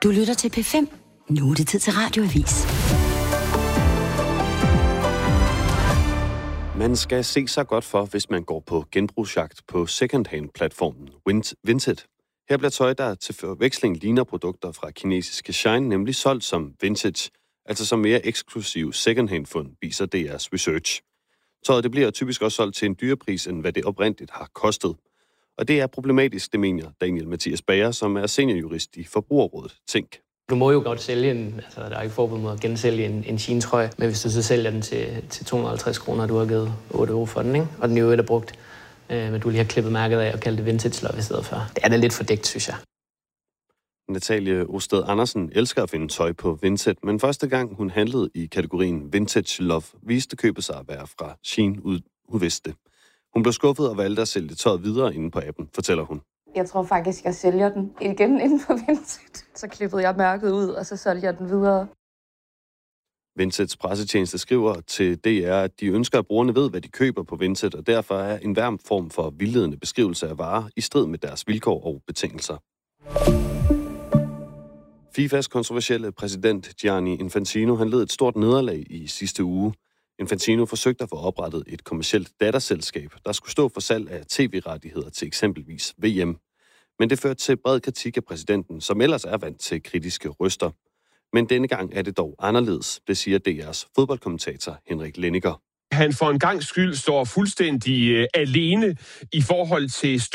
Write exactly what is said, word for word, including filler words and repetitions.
Du lytter til P fem. Nu er det tid til Radioavis. Man skal se sig godt for, hvis man går på genbrugsjagt på secondhand-platformen Vinted. Her bliver tøj, der til forveksling ligner produkter fra kinesiske Shine, nemlig solgt som vintage, altså som mere eksklusiv secondhand-fund, viser D R's research. Tøjet det bliver typisk også solgt til en dyrere pris, end hvad det oprindeligt har kostet. Og det er problematisk, det mener Daniel Mathias Bager, som er seniorjurist i Forbrugerrådet Tænk. Du må jo godt sælge en, altså der er ikke forbud mod at gensælge en, en jeantrøje, men hvis du så sælger den til, til to hundrede og halvtreds kroner, du har givet otte euro for den, ikke? Og den jo er brugt, øh, men du lige har klippet mærket af og kaldt det vintage love i stedet for. Det er da lidt fordækt, synes jeg. Natalie Osted Andersen elsker at finde tøj på Vinted, men første gang hun handlede i kategorien Vintage Love, viste købet sig at være fra Shein uviste. Hun blev skuffet og valgte at sælge tøjet videre inde på appen, fortæller hun. Jeg tror faktisk, jeg sælger den igen inden for Vinted. Så klippede jeg mærket ud, og så solgte jeg den videre. Vinteds pressetjeneste skriver til D R, at de ønsker, at brugerne ved, hvad de køber på Vinted, og derfor er enhver form for vildledende beskrivelse af varer i strid med deres vilkår og betingelser. FIFAs kontroversielle præsident Gianni Infantino han led et stort nederlag i sidste uge. Infantino forsøgte at få oprettet et kommercielt datterselskab, der skulle stå for salg af tv-rettigheder til eksempelvis V M. Men det førte til bred kritik af præsidenten, som ellers er vant til kritiske røster. Men denne gang er det dog anderledes, det siger D R's fodboldkommentator Henrik Lenniker. Han for en gangs skyld står fuldstændig øh, alene i forhold til